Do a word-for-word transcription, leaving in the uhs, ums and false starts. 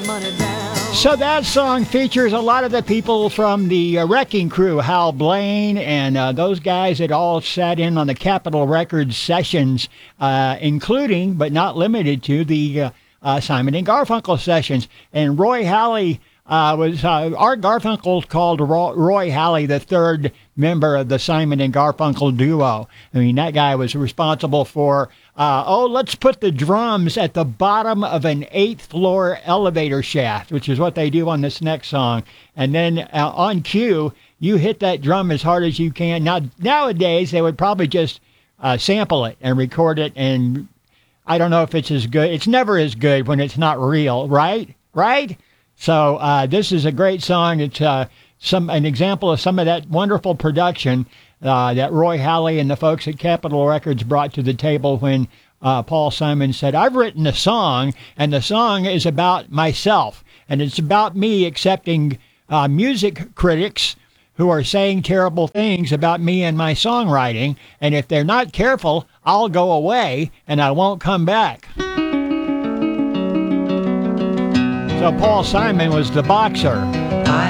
money down. So that song features a lot of the people from the uh, Wrecking Crew, Hal Blaine, and uh, those guys that all sat in on the Capitol Records sessions, uh, including, but not limited to, the uh, uh, Simon and Garfunkel sessions. And Roy Halley uh, was, uh, Art Garfunkel called Roy, Roy Halley the third member of the Simon and Garfunkel duo. I mean, that guy was responsible for, uh, oh, let's put the drums at the bottom of an eighth floor elevator shaft, which is what they do on this next song. And then uh, on cue, you hit that drum as hard as you can. Now, nowadays, they would probably just uh, sample it and record it. And I don't know if it's as good. It's never as good when it's not real, right? Right? So uh, this is a great song. It's uh, some an example of some of that wonderful production uh, that Roy Halley and the folks at Capitol Records brought to the table when uh, Paul Simon said, I've written a song, and the song is about myself, and it's about me accepting uh, music critics who are saying terrible things about me and my songwriting, and if they're not careful, I'll go away, and I won't come back. So Paul Simon was the boxer.